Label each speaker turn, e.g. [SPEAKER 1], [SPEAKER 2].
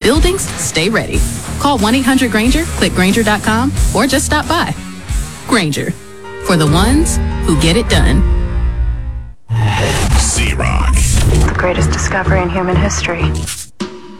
[SPEAKER 1] buildings stay ready. Call 1-800-GRANGER, click Grainger.com, or just stop by. Grainger, for the ones who get it done.
[SPEAKER 2] Z-Rock.
[SPEAKER 3] The greatest discovery in human history.